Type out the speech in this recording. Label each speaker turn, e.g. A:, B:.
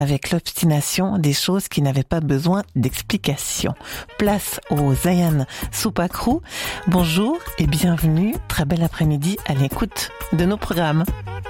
A: avec l'obstination des choses qui n'avaient pas besoin d'explication. Place au Zayan Soupakrou. Bonjour et bienvenue. Très bel après-midi à l'écoute de nos programmes.